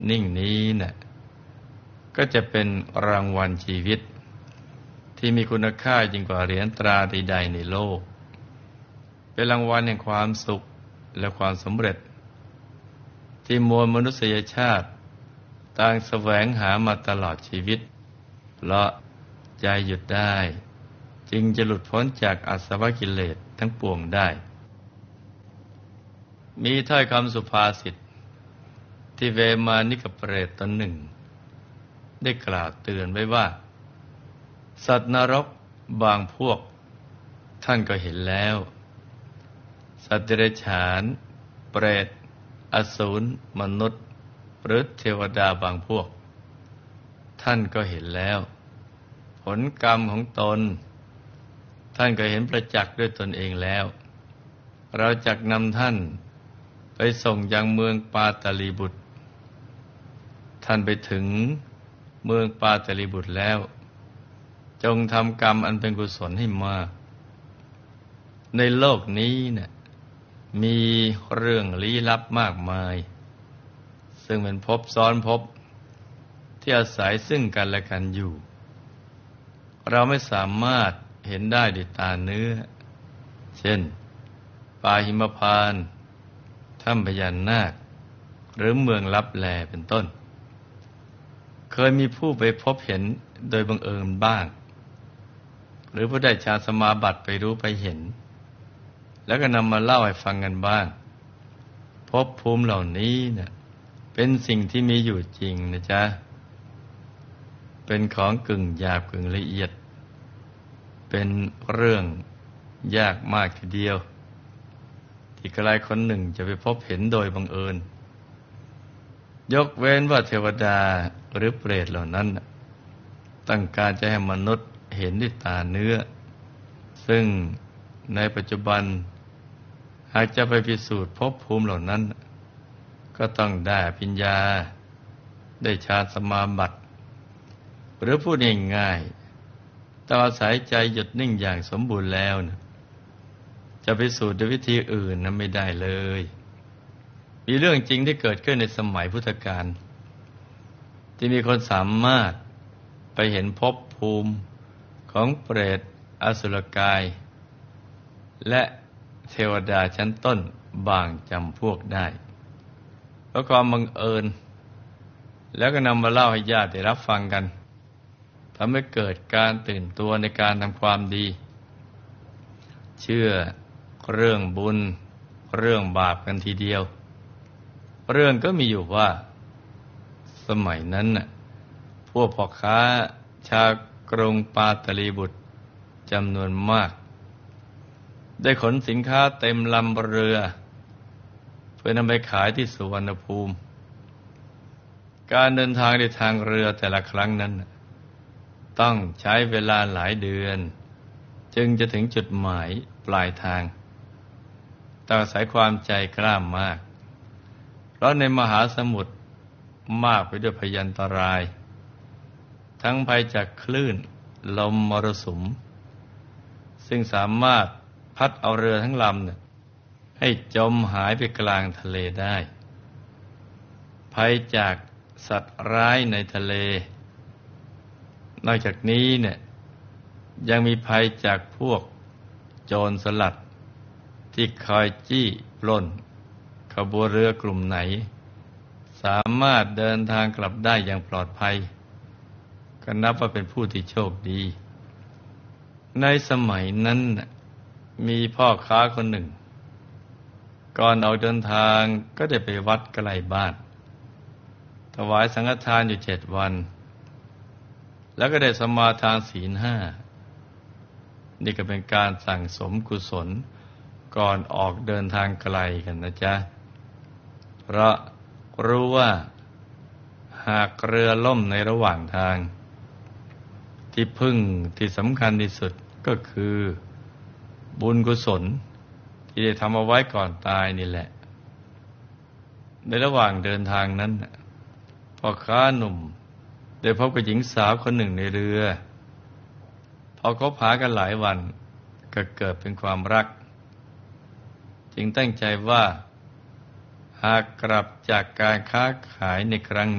นิ่งนี้น่ะก็จะเป็นรางวัลชีวิตที่มีคุณค่ายิ่งกว่าเหรียญตราใดๆในโลกเป็นรางวัลแห่งความสุขและความสำเร็จที่มวลมนุษยชาติต่างแสวงหามาตลอดชีวิตเพราะใจหยุดได้จึงจะหลุดพ้นจากอาสวะกิเลสทั้งปวงได้มีถ้อยคำสุภาษิตที่เวมานิกเปรตตนหนึ่งได้กล่าวเตือนไว้ว่าสัตว์นรกบางพวกท่านก็เห็นแล้วสัตว์เดรัจฉานเปรตอสูรมนุษย์หรือเทวดาบางพวกท่านก็เห็นแล้วผลกรรมของตนท่านก็เห็นประจักษ์ด้วยตนเองแล้วเราจักนำท่านไปส่งยังเมืองปาตาลีบุตรท่านไปถึงเมืองปาตาลีบุตรแล้วจงทำกรรมอันเป็นกุศลให้มากในโลกนี้เนี่ยมีเรื่องลี้ลับมากมายซึ่งเป็นภพซ้อนภพที่อาศัยซึ่งกันและกันอยู่เราไม่สามารถเห็นได้ด้วยตาเนื้อเช่นป่าหิมพานต์ถ้ำพญานาคหรือเมืองลับแลเป็นต้นเคยมีผู้ไปพบเห็นโดยบังเอิญบ้างหรือผู้ได้ฌานสมาบัติไปรู้ไปเห็นแล้วก็นำมาเล่าให้ฟังกันบ้างภพภูมิเหล่านี้เนี่ยเป็นสิ่งที่มีอยู่จริงนะจ๊ะเป็นของกึ่งหยาบกึ่งละเอียดเป็นเรื่องยากมากทีเดียวที่ใครคนหนึ่งจะไปพบเห็นโดยบังเอิญยกเว้นว่าเทวดาหรือเปรตเหล่านั้นต้องการจะให้มนุษย์เห็นด้วยตาเนื้อซึ่งในปัจจุบันหากจะไปพิสูจน์ภพภูมิเหล่านั้นก็ต้องได้อภิญญาได้ฌานสมาบัติหรือพูดง่ายๆต้องอาศัยใจหยุดนิ่งอย่างสมบูรณ์แล้วนะจะพิสูจน์ด้วยวิธีอื่นนั้นไม่ได้เลยมีเรื่องจริงที่เกิดขึ้นในสมัยพุทธกาลที่มีคนสามารถไปเห็นภพภูมิของเปรตอสุรกายและเทวดาชั้นต้นบางจำพวกได้เพราะความบังเอิญแล้วก็นำมาเล่าให้ญาติได้รับฟังกันทำให้เกิดการตื่นตัวในการทำความดีเชื่อเรื่องบุญเรื่องบาปกันทีเดียวเรื่องก็มีอยู่ว่าสมัยนั้นน่ะพวกพ่อค้าชาวกรุงปาตลีบุตรจำนวนมากได้ขนสินค้าเต็มลำเรือเพื่อนำไปขายที่สุวรรณภูมิการเดินทางในทางเรือแต่ละครั้งนั้นต้องใช้เวลาหลายเดือนจึงจะถึงจุดหมายปลายทางต้องอาศัยความใจกล้ามากเพราะในมหาสมุทรมากไปด้วยพยันตรายทั้งภัยจากคลื่นลมมรสุมซึ่งสามารถพัดเอาเรือทั้งลำให้จมหายไปกลางทะเลได้ภัยจากสัตว์ร้ายในทะเลนอกจากนี้เนี่ยยังมีภัยจากพวกโจรสลัดที่คอยจี้ปล้นขบวนเรือกลุ่มไหนสามารถเดินทางกลับได้อย่างปลอดภัยก็นับว่าเป็นผู้ที่โชคดีในสมัยนั้นมีพ่อค้าคนหนึ่งก่อนออกเดินทางก็ได้ไปวัดใกล้บ้านถวายสังฆทานอยู่7 วันแล้วก็ได้สมาทานศีล 5นี่ก็เป็นการสั่งสมกุศลก่อนออกเดินทางไกลกันนะจ๊ะเพราะรู้ว่าหากเรือล่มในระหว่างทางที่พึ่งที่สำคัญที่สุดก็คือบุญกุศลที่ได้ทำเอาไว้ก่อนตายนี่แหละในระหว่างเดินทางนั้นพ่อค้าหนุ่มได้พบกับหญิงสาวคนหนึ่งในเรือพอคบหากันหลายวันก็เกิดเป็นความรักจึงตั้งใจว่าหากกลับจากการค้าขายในครั้ง